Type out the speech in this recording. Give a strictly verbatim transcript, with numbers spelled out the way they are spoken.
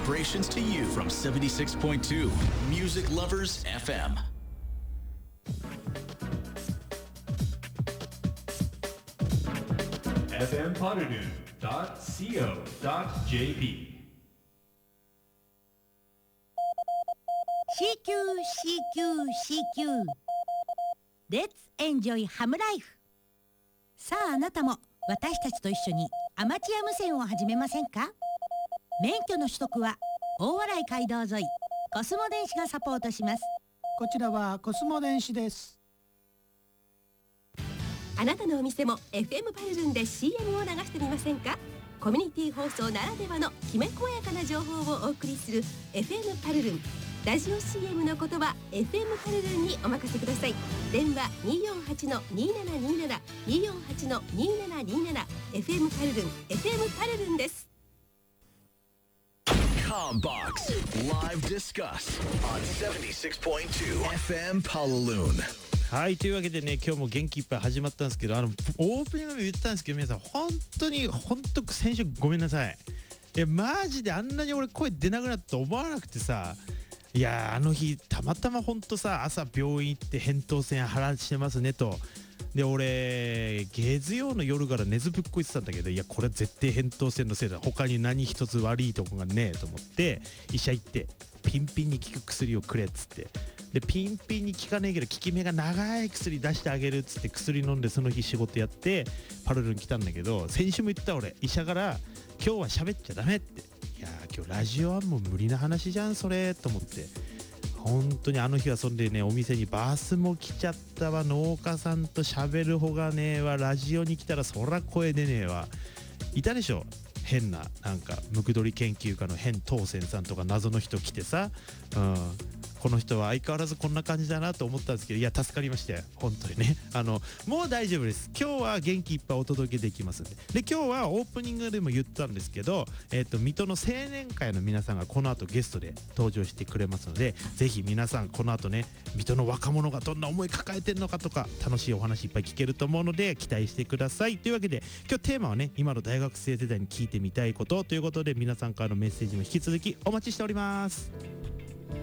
vibrations to you from seventy-six point two Music Lovers エフエム. エフエム パルルン ドット シーオー ドット ジェーピーシーキュー シーキュー シーキュー Let's enjoy ハムライフ。さああなたも私たちと一緒にアマチュア無線を始めませんか？免許の取得は大洗街道沿いコスモ電子がサポートします。 こちらはコスモ電子です。 あなたのお店も エフエム パルルンで シーエム を流してみませんか？コミュニティ放送ならではのきめ細やかな情報をお送りする エフエム パルルン。ラジオ シーエム の言葉 エフエム パルルンにお任せください。電話 にーよんはちのにーななにーなな にーよんはちのにーななにーなな エフエム パルルン エフエム パルルンです。 Combox Live Discuss on seventy-six point two エフエム Palaloon。 はい、というわけでね、今日も元気いっぱい始まったんですけど、あのオープニングでも言ってたんですけど、皆さん本当に本当先週ごめんなさい。いやマジであんなに俺声出なくなったと思わなくてさ、いやあの日たまたま本当さ、朝病院行って扁桃腺腫らしてますねと。で俺月曜の夜から寝ずぶっこいてたんだけど、いやこれ絶対扁桃腺のせいだ、他に何一つ悪いとこがねえと思って医者行ってピンピンに効く薬をくれっつって、でピンピンに効かねえけど効き目が長い薬出してあげるっつって薬飲んで、その日仕事やってパルルン来たんだけど、先週も言った俺医者から今日は喋っちゃダメって、いや今日ラジオはもう無理な話じゃんそれと思って、本当にあの日はそんでね、お店にバスも来ちゃったわ、農家さんと喋るほがねえわ、ラジオに来たらそら声出ねえわ。いたでしょ変ななんかムクドリ研究家の変当選さんとか謎の人来てさ、うん、この人は相変わらずこんな感じだなと思ったんですけど、いや助かりましたよ本当にね。あのもう大丈夫です。今日は元気いっぱいお届けできますんで。で今日はオープニングでも言ったんですけど、えっと水戸の青年会の皆さんがこの後ゲストで登場してくれますので、ぜひ皆さんこの後ね、水戸の若者がどんな思い抱えてるのかとか楽しいお話いっぱい聞けると思うので期待してください。というわけで今日テーマはね、今の大学生世代に聞いてみたいことということで、皆さんからのメッセージも引き続きお待ちしております。